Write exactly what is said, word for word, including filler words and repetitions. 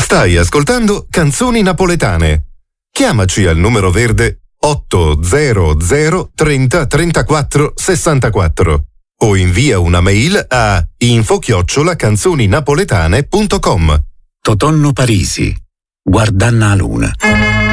Stai ascoltando Canzoni Napoletane. Chiamaci al numero verde otto zero zero trenta trentaquattro sessantaquattro o invia una mail a info chiocciola canzoninapoletane punto com. Totonno Parisi, Guardanna a Luna.